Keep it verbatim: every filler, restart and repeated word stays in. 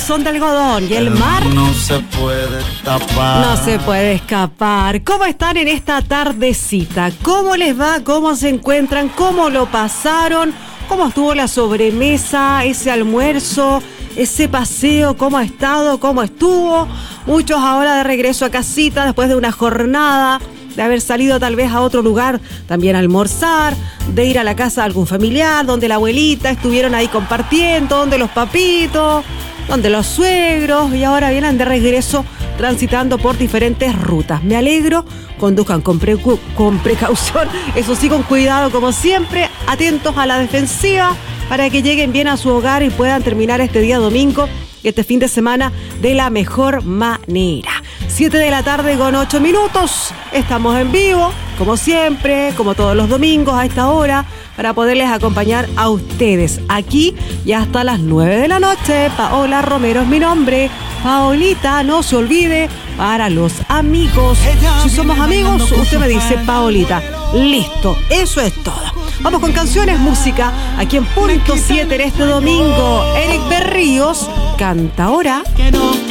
son de algodón y el mar no se puede tapar. No se puede escapar. ¿Cómo están en esta tardecita? ¿Cómo les va? ¿Cómo se encuentran? ¿Cómo lo pasaron? ¿Cómo estuvo la sobremesa, ese almuerzo, ese paseo? ¿Cómo ha estado? ¿Cómo estuvo? Muchos ahora de regreso a casita después de una jornada, de haber salido tal vez a otro lugar también a almorzar, de ir a la casa de algún familiar, donde la abuelita estuvieron ahí compartiendo, donde los papitos, donde los suegros, y ahora vienen de regreso transitando por diferentes rutas. Me alegro, conduzcan con, precu- con precaución, eso sí, con cuidado como siempre, atentos a la defensiva para que lleguen bien a su hogar y puedan terminar este día domingo, este fin de semana, de la mejor manera. siete de la tarde con ocho minutos, estamos en vivo, como siempre, como todos los domingos a esta hora, para poderles acompañar a ustedes aquí y hasta las nueve de la noche. Paola Romero es mi nombre. Paolita, no se olvide, para los amigos. Si somos amigos, usted me dice Paolita. Listo, eso es todo. Vamos con canciones, música, aquí en Punto siete en este domingo. Eric Berríos canta ahora.